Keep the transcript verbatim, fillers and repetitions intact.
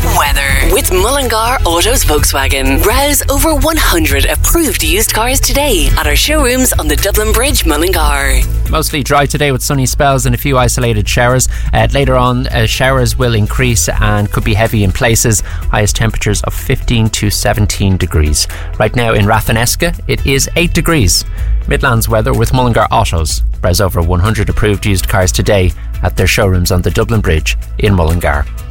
Weather with Mullingar Autos Volkswagen. Browse over one hundred approved used cars today at our showrooms on the Dublin Bridge, Mullingar. Mostly dry today with sunny spells and a few isolated showers. Uh, later on, uh, showers will increase and could be heavy in places. Highest temperatures of fifteen to seventeen degrees. Right now in Rathfinesca, it is eight degrees. Midlands weather with Mullingar Autos. Browse over one hundred approved used cars today at their showrooms on the Dublin Bridge in Mullingar.